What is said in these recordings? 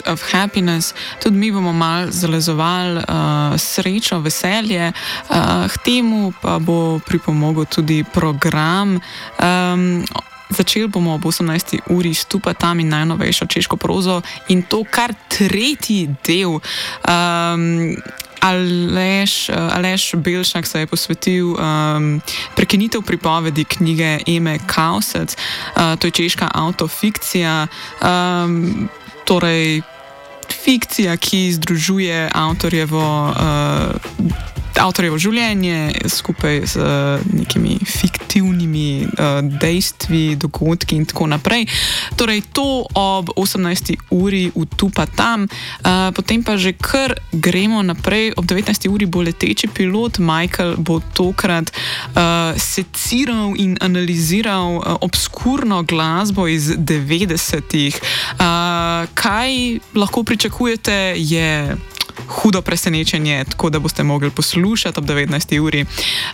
of Happiness. Tudi mi bomo malo zalezovali srečo, veselje. K temu pa bo pripomogel tudi program. Začeli bomo ob 18. uri Stupa tam in najnovejšo češko prozo in to kar tretji del. Aleš Belšak se je posvetil prekinitev pripovedi knjige Eme Kausec. To je češka autofikcija, torej fikcija, ki združuje avtorjevo življenje skupaj z nekimi fiktivnimi dejstvi, dogodki in tako naprej. Torej to ob 18. uri v Tu pa tam. Potem pa že kar gremo naprej. Ob 19. uri bo leteči pilot. Michael bo tokrat seciral in analiziral obskurno glasbo iz 90-ih. Kaj lahko pričakujete, je hudo presenečenje, tako da boste mogli poslušati ob 19. uri.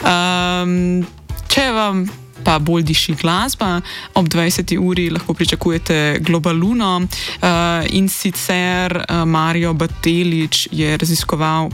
Če vam pa bolj diši glasba, ob 20. uri lahko pričakujete Globaluno in sicer Mario Batelić je raziskoval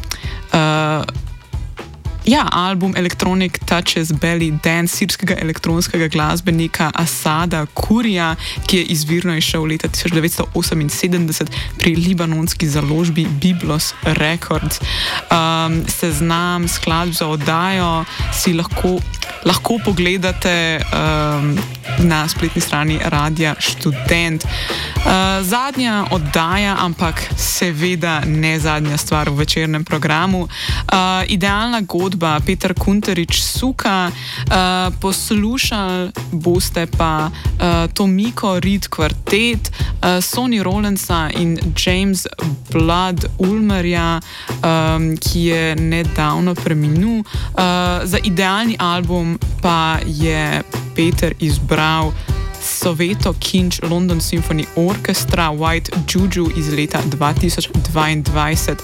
album Electronic Touches Belly Dance sirskega elektronskega glasbenika Asada Kurija, ki je izvirno izšel leta 1978 pri libanonski založbi Biblos Records. Seznam skladb za oddajo si lahko pogledate na spletni strani Radia Študent. Zadnja oddaja, ampak seveda ne zadnja stvar v večernem programu. Idealna godba Peter Kunterič Suka. Poslušali boste pa Tomiko Reed Quartet, Sonny Rollensa in James Blood Ulmerja, ki je nedavno preminul. Za idealni album pa je Peter izbral Soweto Kinch London Symphony Orchestra White Juju iz leta 2022.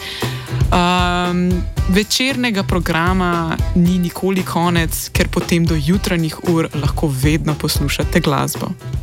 Večernega programa ni nikoli konec, ker potem do jutranjih ur lahko vedno poslušate glasbo.